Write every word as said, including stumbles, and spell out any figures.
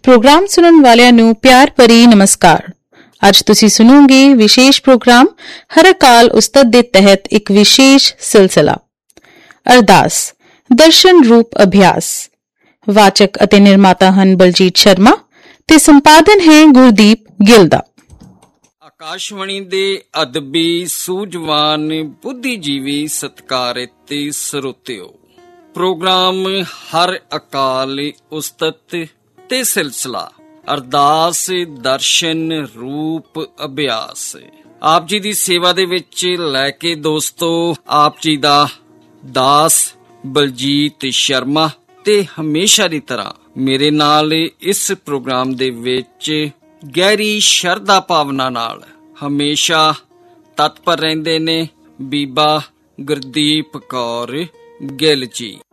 Programme ਸੁਣਨ ਵਾਲਿਆਂ ਨੂੰ ਪਿਆਰ ਭਰੀ ਨਮਸਕਾਰ। ਅੱਜ ਤੁਸੀਂ ਸੁਣੋਗੇ ਵਿਸ਼ੇਸ਼ ਪ੍ਰੋਗਰਾਮ ਹਰ ਅਕਾਲ ਉਸਤਤ ਦੇ ਤਹਿਤ ਇੱਕ ਵਿਸ਼ੇਸ਼ ਸਿਲਸਿਲਾ ਅਰਦਾਸ ਦਰਸ਼ਨ ਰੂਪ ਅਭਿਆਸ। ਵਾਚਕ ਅਤੇ ਨਿਰਮਾਤਾ ਹਨ ਬਲਜੀਤ ਸ਼ਰਮਾ ਤੇ ਸੰਪਾਦਨ ਹੈ ਗੁਰਦੀਪ ਗਿੱਲ ਦਾ। ਆਕਾਸ਼ਵਾਣੀ ਦੇ ਅਦਬੀ ਸੂਝਵਾਨ ਬੁੱਧੀਜੀਵੀ ਸਤਿਕਾਰਿਤ ਸਰੋਤਿਓ, ਪ੍ਰੋਗਰਾਮ ਹਰ ਅਕਾਲ ਉਸਤਤ ਤੇ ਸਿਲਸਿਲਾ ਅਰਦਾਸ ਦਰਸ਼ਨ ਰੂਪ ਅਭਿਆਸ ਆਪ ਜੀ ਦੀ ਸੇਵਾ ਦੇ ਵਿੱਚ ਲੈ ਕੇ ਦੋਸਤੋ ਆਪ ਜੀ ਦਾ ਦਾਸ ਬਲਜੀਤ ਸ਼ਰਮਾ ਤੇ ਹਮੇਸ਼ਾ ਦੀ ਤਰ੍ਹਾਂ ਮੇਰੇ ਨਾਲ ਇਸ ਪ੍ਰੋਗਰਾਮ ਦੇ ਵਿੱਚ ਗਹਿਰੀ ਸ਼ਰਧਾ ਭਾਵਨਾ ਨਾਲ ਹਮੇਸ਼ਾ ਤਤਪਰ ਰਹਿੰਦੇ ਨੇ ਬੀਬਾ ਗੁਰਦੀਪ ਕੌਰ ਗਿੱਲ ਜੀ।